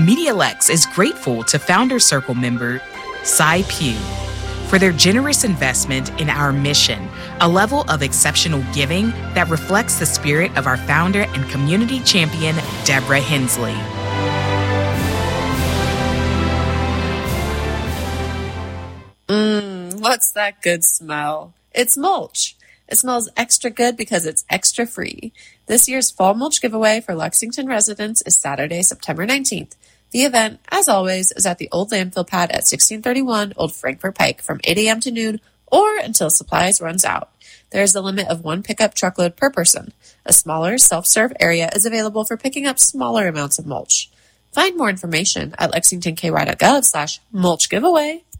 MediaLex is grateful to Founder Circle member Cy Pugh for their generous investment in our mission, a level of exceptional giving that reflects the spirit of our founder and community champion, Deborah Hensley. What's that good smell? It's mulch. It smells extra good because it's extra free. This year's fall mulch giveaway for Lexington residents is Saturday, September 19th. The event, as always, is at the old landfill pad at 1631 Old Frankfort Pike from 8 a.m. to noon or until supplies runs out. There is a limit of 1 pickup truckload per person. A smaller self-serve area is available for picking up smaller amounts of mulch. Find more information at lexingtonky.gov/mulch giveaway.